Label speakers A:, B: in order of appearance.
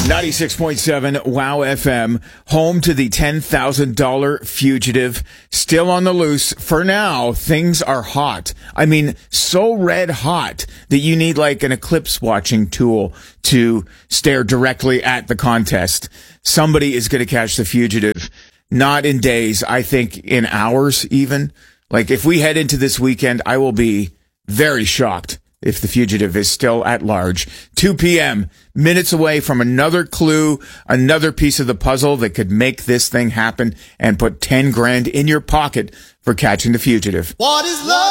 A: 96.7 Wow FM, home to the $10,000 fugitive, still on the loose. For now, things are hot. I mean, so red hot that you need like an eclipse watching tool to stare directly at the contest. Somebody is going to catch the fugitive, not in days, I think in hours even. Like if we head into this weekend, I will be very shocked if the fugitive is still at large. 2 p.m., minutes away from another clue, another piece of the puzzle that could make this thing happen and put 10 grand in your pocket for catching the fugitive.
B: What is love?